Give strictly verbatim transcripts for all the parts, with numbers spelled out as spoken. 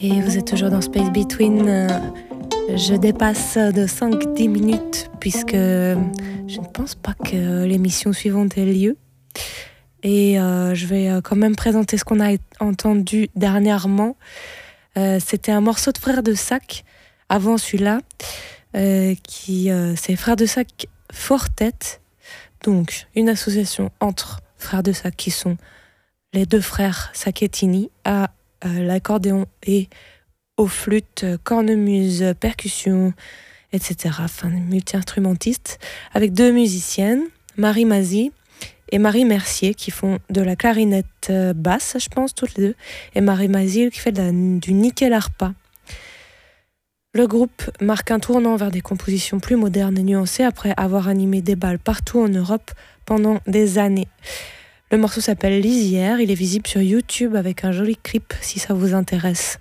Et vous êtes toujours dans Space Between. Euh, je dépasse de cinq à dix minutes puisque je ne pense pas que l'émission suivante ait lieu. Et euh, je vais quand même présenter ce qu'on a entendu dernièrement. Euh, c'était un morceau de Frères de Sac, avant celui-là, euh, qui euh, c'est Frères de Sac Fortet, donc une association entre Frères de Sac qui sont les deux frères Sacchettini à euh, l'accordéon et aux flûtes, cornemuse, percussion, et cetera. Enfin, multi-instrumentistes, avec deux musiciennes, Marie Mazy et Marie Mercier, qui font de la clarinette basse, je pense, toutes les deux, et Marie Mazy qui fait de la, du nickel harpa. Le groupe marque un tournant vers des compositions plus modernes et nuancées après avoir animé des bals partout en Europe pendant des années. Le morceau s'appelle Lisière, il est visible sur YouTube avec un joli clip si ça vous intéresse.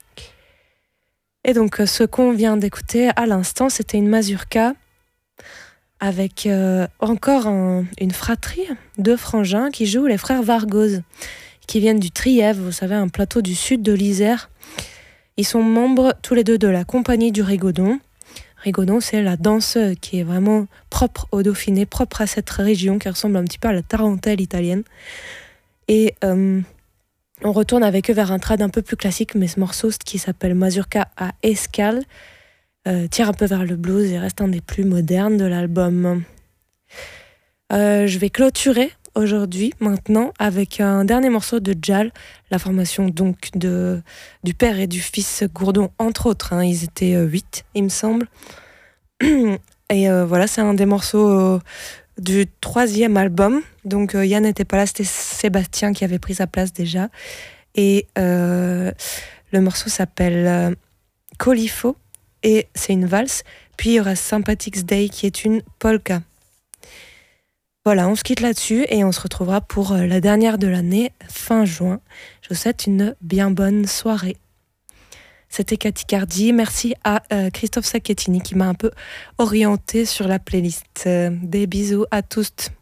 Et donc ce qu'on vient d'écouter à l'instant, c'était une mazurka avec euh, encore un, une fratrie, deux frangins qui jouent les frères Vargoz, qui viennent du Trièves, vous savez, un plateau du sud de l'Isère. Ils sont membres tous les deux de la compagnie du Rigodon. Rigodon, c'est la danse qui est vraiment propre au Dauphiné, propre à cette région qui ressemble un petit peu à la tarentelle italienne. Et euh, on retourne avec eux vers un trad un peu plus classique, mais ce morceau qui s'appelle Mazurka à escale euh, tire un peu vers le blues et reste un des plus modernes de l'album. Euh, je vais clôturer aujourd'hui, maintenant, avec un dernier morceau de Djal, la formation donc de, du père et du fils Gourdon, entre autres. Hein, ils étaient euh, huit, il me semble. Et euh, voilà, c'est un des morceaux euh, du troisième album. Donc euh, Yann n'était pas là, c'était Sébastien qui avait pris sa place déjà. Et euh, le morceau s'appelle euh, Colifo et c'est une valse. Puis il y aura Sympathics Day qui est une polka. Voilà, on se quitte là-dessus et on se retrouvera pour la dernière de l'année, fin juin. Je vous souhaite une bien bonne soirée. C'était Cathy Cardi. Merci à euh, Christophe Sacchettini qui m'a un peu orienté sur la playlist. Euh, des bisous à tous.